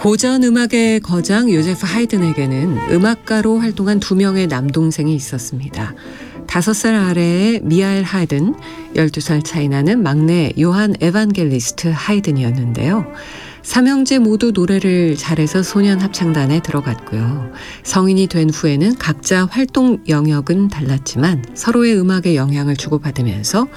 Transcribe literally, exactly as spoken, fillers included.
고전 음악의 거장 요제프 하이든에게는 음악가로 활동한 두 명의 남동생이 있었습니다. 다섯 살 아래의 미하엘 하이든, 열두 살 차이 나는 막내 요한 에반겔리스트 하이든이었는데요. 삼형제 모두 노래를 잘해서 소년 합창단에 들어갔고요. 성인이 된 후에는 각자 활동 영역은 달랐지만 서로의 음악에 영향을 주고받으면서